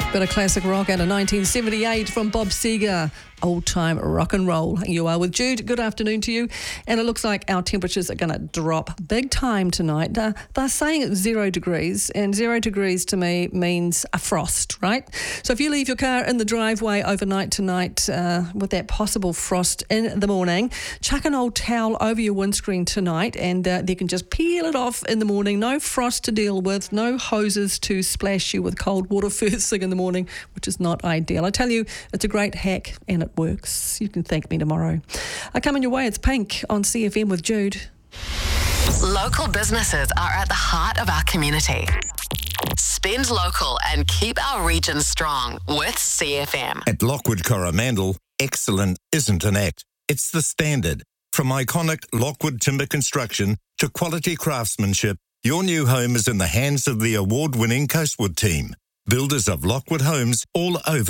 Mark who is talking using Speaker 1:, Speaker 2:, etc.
Speaker 1: Bit of classic rock out of 1978 from Bob Seger. Old-time rock and roll. You are with Jude. Good afternoon to you. And it looks like our temperatures are going to drop big time tonight. They're saying it's 0 degrees, and 0 degrees to me means a frost, right? So if you leave your car in the driveway overnight tonight with that possible frost in the morning, chuck an old towel over your windscreen tonight, and you can just peel it off in the morning. No frost to deal with, no hoses to splash you with cold water first thing in the morning, which is not ideal. I tell you, it's a great hack, and it works. You can thank me tomorrow. Coming your way, it's Pink on CFM with Jude.
Speaker 2: Local businesses are at the heart of our community. Spend local and keep our region strong with CFM.
Speaker 3: At Lockwood Coromandel, excellent isn't an act. It's the standard. From iconic Lockwood timber construction to quality craftsmanship, your new home is in the hands of the award-winning Coastwood team, builders of Lockwood homes all over